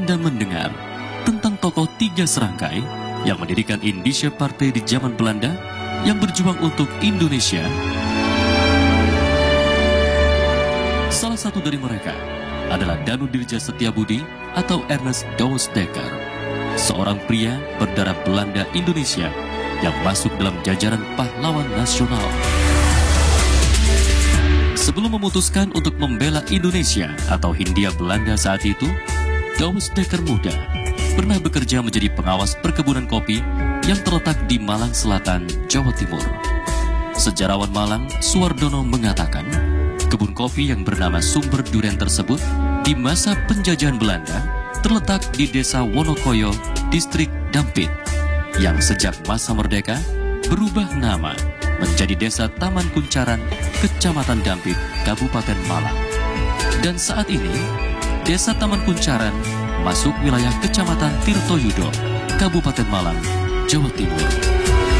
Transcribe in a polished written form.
Anda mendengar tentang tokoh tiga serangkai yang mendirikan Indische Partij di zaman Belanda yang berjuang untuk Indonesia? Salah satu dari mereka adalah Danu Dirja Setiabudi atau Ernest Douwes Dekker, seorang pria berdarah Belanda Indonesia yang masuk dalam jajaran pahlawan nasional. Sebelum memutuskan untuk membela Indonesia atau Hindia Belanda saat itu, Douwes Dekker muda pernah bekerja menjadi pengawas perkebunan kopi yang terletak di Malang Selatan, Jawa Timur. Sejarawan Malang, Suwardono, mengatakan kebun kopi yang bernama Sumber Duren tersebut di masa penjajahan Belanda terletak di Desa Wonokoyo, Distrik Dampit, yang sejak masa merdeka berubah nama menjadi Desa Taman Kuncaran, Kecamatan Dampit, Kabupaten Malang. Dan saat ini, Desa Taman Kuncaran masuk wilayah Kecamatan Tirtoyudo, Kabupaten Malang, Jawa Timur.